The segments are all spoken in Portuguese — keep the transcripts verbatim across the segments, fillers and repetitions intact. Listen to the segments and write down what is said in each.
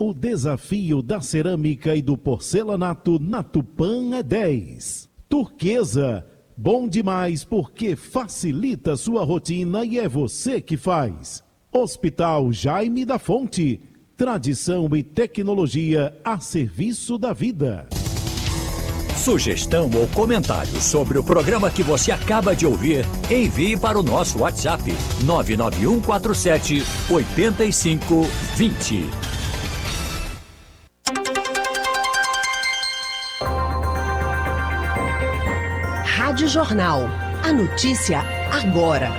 O desafio da cerâmica e do porcelanato na Tupã é dez. Turquesa, bom demais porque facilita sua rotina e é você que faz. Hospital Jaime da Fonte, tradição e tecnologia a serviço da vida. Sugestão ou comentário sobre o programa que você acaba de ouvir, envie para o nosso WhatsApp nove nove um quatro sete oito cinco dois zero. Rádio Jornal. A notícia agora.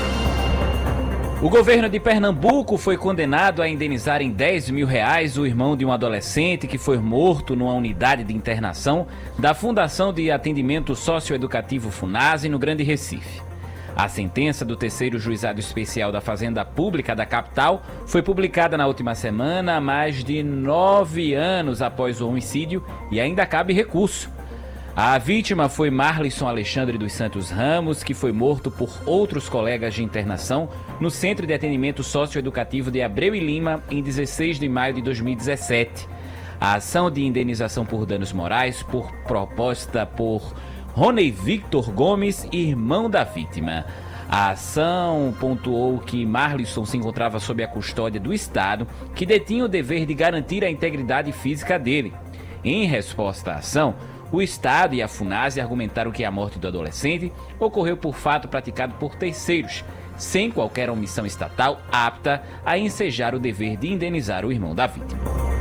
O governo de Pernambuco foi condenado a indenizar em dez mil reais o irmão de um adolescente que foi morto numa unidade de internação da Fundação de Atendimento Socioeducativo FUNASE, no Grande Recife. A sentença do terceiro Juizado Especial da Fazenda Pública da capital foi publicada na última semana, mais de nove anos após o homicídio, e ainda cabe recurso. A vítima foi Marlisson Alexandre dos Santos Ramos, que foi morto por outros colegas de internação no Centro de Atendimento Socioeducativo de Abreu e Lima em dezesseis de maio de dois mil e dezessete. A ação de indenização por danos morais por proposta por Rony Victor Gomes, irmão da vítima. A ação pontuou que Marlisson se encontrava sob a custódia do Estado, que detinha o dever de garantir a integridade física dele. Em resposta à ação, o Estado e a FUNASE argumentaram que a morte do adolescente ocorreu por fato praticado por terceiros, sem qualquer omissão estatal apta a ensejar o dever de indenizar o irmão da vítima.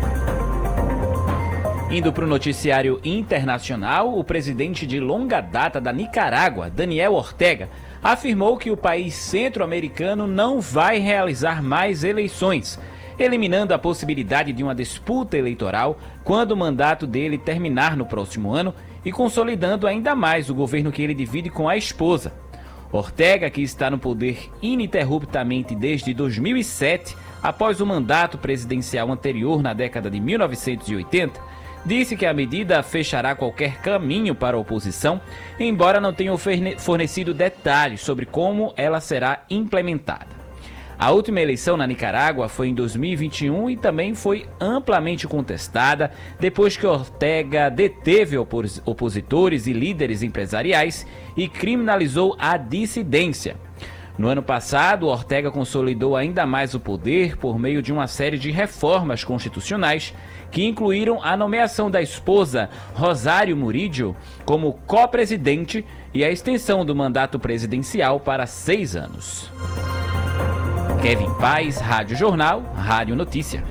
Indo para o noticiário internacional, o presidente de longa data da Nicarágua, Daniel Ortega, afirmou que o país centro-americano não vai realizar mais eleições, eliminando a possibilidade de uma disputa eleitoral quando o mandato dele terminar no próximo ano e consolidando ainda mais o governo que ele divide com a esposa. Ortega, que está no poder ininterruptamente desde dois mil e sete, após o mandato presidencial anterior na década de mil novecentos e oitenta, disse que a medida fechará qualquer caminho para a oposição, embora não tenha fornecido detalhes sobre como ela será implementada. A última eleição na Nicarágua foi em dois mil e vinte e um e também foi amplamente contestada depois que Ortega deteve opos- opositores e líderes empresariais e criminalizou a dissidência. No ano passado, Ortega consolidou ainda mais o poder por meio de uma série de reformas constitucionais que incluíram a nomeação da esposa Rosário Murillo como co-presidente e a extensão do mandato presidencial para seis anos. Kevin Paz, Rádio Jornal, Rádio Notícia.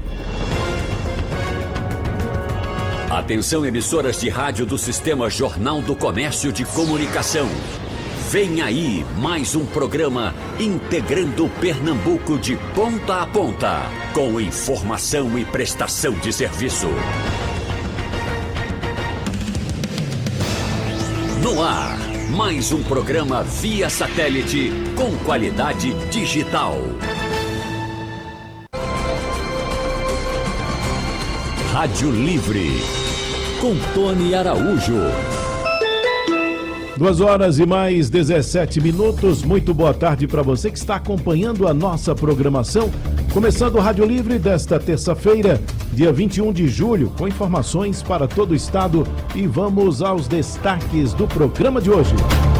Atenção, emissoras de rádio do Sistema Jornal do Comércio de Comunicação. Vem aí mais um programa integrando Pernambuco de ponta a ponta, com informação e prestação de serviço. No ar, mais um programa via satélite com qualidade digital. Rádio Livre, com Tony Araújo. Duas horas e mais dezessete minutos. Muito boa tarde para você que está acompanhando a nossa programação. Começando o Rádio Livre desta terça-feira, dia vinte e um de julho, com informações para todo o estado. E vamos aos destaques do programa de hoje.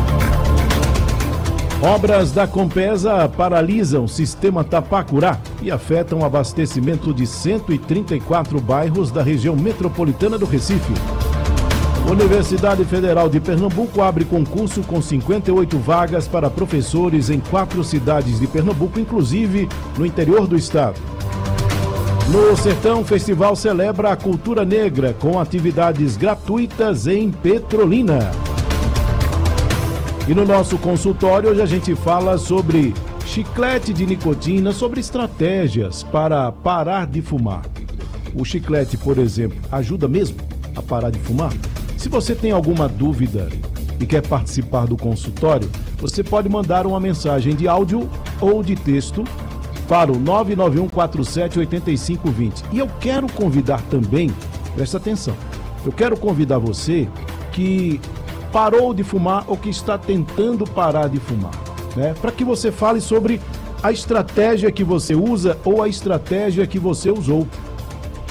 Obras da Compesa paralisam o sistema Tapacurá e afetam o abastecimento de cento e trinta e quatro bairros da região metropolitana do Recife. Universidade Federal de Pernambuco abre concurso com cinquenta e oito vagas para professores em quatro cidades de Pernambuco, inclusive no interior do estado. No Sertão, o festival celebra a cultura negra com atividades gratuitas em Petrolina. E no nosso consultório, hoje a gente fala sobre chiclete de nicotina, sobre estratégias para parar de fumar. O chiclete, por exemplo, ajuda mesmo a parar de fumar? Se você tem alguma dúvida e quer participar do consultório, você pode mandar uma mensagem de áudio ou de texto para o nove nove um quatro sete oito cinco dois zero. E eu quero convidar também, presta atenção, eu quero convidar você que parou de fumar ou que está tentando parar de fumar, né? Para que você fale sobre a estratégia que você usa ou a estratégia que você usou.